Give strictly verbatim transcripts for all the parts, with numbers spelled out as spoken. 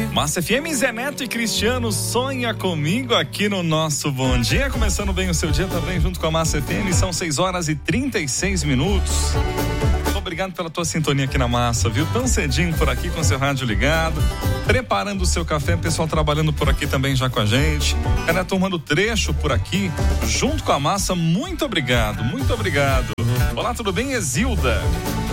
Massa F M, Zé Neto e Cristiano, sonha comigo aqui no nosso Bom Dia. Começando bem o seu dia também junto com a Massa F M, são seis horas e trinta e seis minutos. Obrigado pela tua sintonia aqui na Massa, viu? Tão cedinho por aqui com seu rádio ligado, preparando o seu café, pessoal trabalhando por aqui também já com a gente. Cara, tomando trecho por aqui, junto com a Massa, muito obrigado, muito obrigado. Olá, tudo bem, Exilda?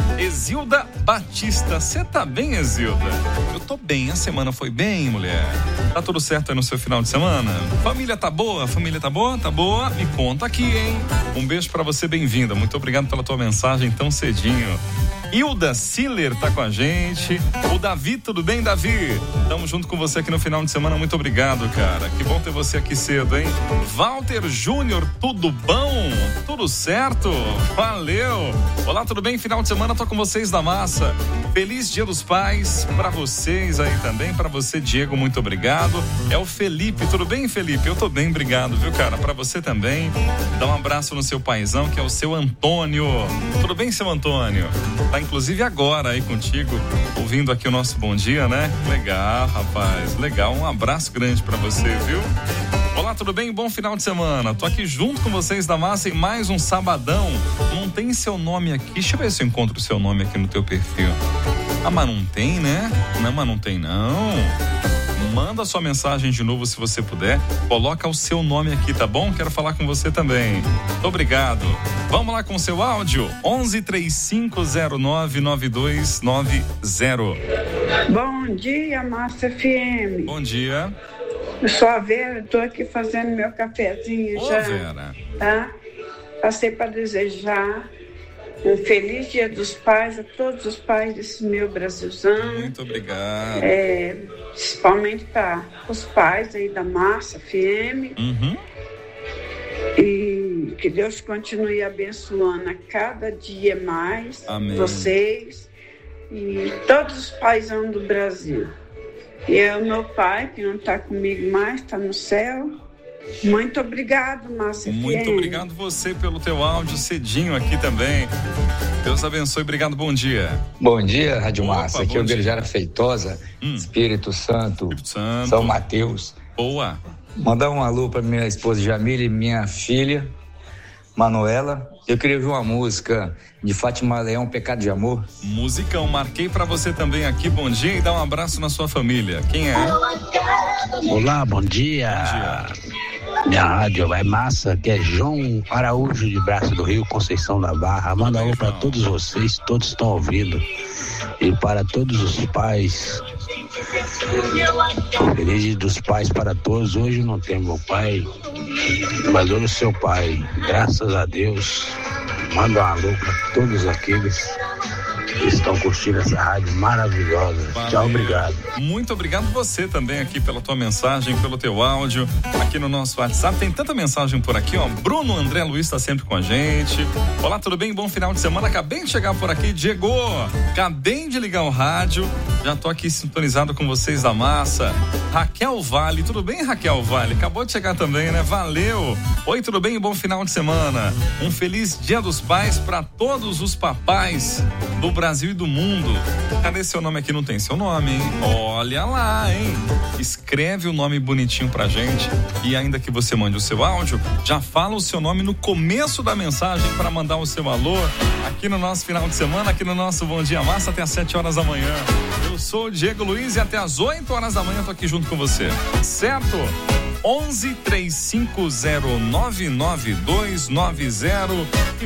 Exilda Batista, você tá bem, Exilda? Eu tô bem, a semana foi bem, mulher. Tá tudo certo aí no seu final de semana? Família tá boa? Família tá boa? Tá boa? Me conta aqui, hein? Um beijo pra você, bem-vinda. Muito obrigado pela tua mensagem tão cedinho. Hilda Siller tá com a gente. O Davi, tudo bem, Davi? Tamo junto com você aqui no final de semana, muito obrigado, cara. Que bom ter você aqui cedo, hein? Walter Júnior, tudo bom? Tudo certo? Valeu! Olá, tudo bem? Final de semana, tô com vocês da Massa. Feliz Dia dos Pais pra vocês aí também, pra você, Diego, muito obrigado. É o Felipe, tudo bem, Felipe? Eu tô bem, obrigado, viu, cara? Pra você também. Dá um abraço no seu paizão, que é o seu Antônio. Tudo bem, seu Antônio? Tá inclusive agora aí contigo, ouvindo aqui o nosso Bom Dia, né? Legal, rapaz, legal. Um abraço grande pra você, viu? Olá, tudo bem? Bom final de semana. Tô aqui junto com vocês da Massa em mais um sabadão. Não tem seu nome aqui. Deixa eu ver se eu encontro o seu nome aqui no teu perfil. Ah, mas não tem, né? Não, mas não tem, não. Manda sua mensagem de novo se você puder. Coloca o seu nome aqui, tá bom? Quero falar com você também. Muito obrigado. Vamos lá com o seu áudio. onze, três cinco zero nove, nove dois nove zero. Bom dia, Massa F M. Bom dia. Eu sou a Vera, estou aqui fazendo meu cafezinho. Ô, já. Vera. Tá? Passei para desejar um feliz Dia dos Pais a todos os pais desse meu Brasilzão. Muito obrigado. É, principalmente para os pais aí da Massa F M. Uhum. E que Deus continue abençoando a cada dia mais. Amém. Vocês e todos os paisão do Brasil. E é o meu pai, que não está comigo mais, está no céu. Muito obrigado, Massa F M. Muito obrigado você pelo teu áudio cedinho aqui também. Deus abençoe, obrigado, bom dia. Bom dia, Rádio Opa, Massa. Aqui é o Birjara Feitosa, hum. Espírito Santo, Espírito Santo, São Mateus. Boa. Mandar um alô para minha esposa Jamila e minha filha, Manuela. Eu queria ouvir uma música de Fátima Leão, Pecado de Amor. Musicão, marquei pra você também aqui, bom dia e dá um abraço na sua família. Quem é? Olá, bom dia. Bom dia. Minha rádio vai Massa, que é João Araújo de Braço do Rio, Conceição da Barra. Manda um pra todos vocês, todos estão ouvindo. E para todos os pais. Feliz Dia dos Pais para todos. Hoje não tem meu pai, mas hoje o seu pai. Graças a Deus. Manda um alô para todos aqueles que estão curtindo essa rádio maravilhosa. Valeu. Tchau, obrigado. Muito obrigado você também aqui pela tua mensagem, pelo teu áudio, aqui no nosso WhatsApp. Tem tanta mensagem por aqui, ó. Bruno André Luiz está sempre com a gente. Olá, tudo bem? Bom final de semana. Acabei de chegar por aqui, Diego. Acabei de ligar o rádio. Já tô aqui sintonizado com vocês da Massa. Raquel Vale, tudo bem, Raquel Vale? Acabou de chegar também, né? Valeu. Oi, tudo bem? Bom final de semana. Um feliz Dia dos Pais para todos os papais do Brasil e do mundo. Cadê seu nome aqui? Não tem seu nome, hein? Olha lá, hein? Escreve o nome bonitinho pra gente e ainda que você mande o seu áudio, já fala o seu nome no começo da mensagem para mandar o seu alô aqui no nosso final de semana, aqui no nosso Bom Dia Massa até às sete horas da manhã. Eu sou o Diego Luiz e até às oito horas da manhã tô aqui junto com você. Certo? onze, três cinco zero nove, nove dois nove zero.